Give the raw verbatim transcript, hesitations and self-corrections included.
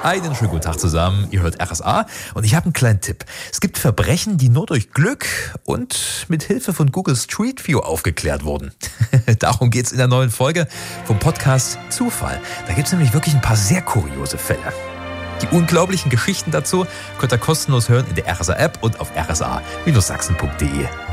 Einen schönen guten Tag zusammen. Ihr hört R S A und ich habe einen kleinen Tipp. Es gibt Verbrechen, die nur durch Glück und mit Hilfe von Google Street View aufgeklärt wurden. Darum geht's in der neuen Folge vom Podcast Zufall. Da gibt's nämlich wirklich ein paar sehr kuriose Fälle. Die unglaublichen Geschichten dazu könnt ihr kostenlos hören in der R S A-App und auf r s a Bindestrich sachsen punkt de.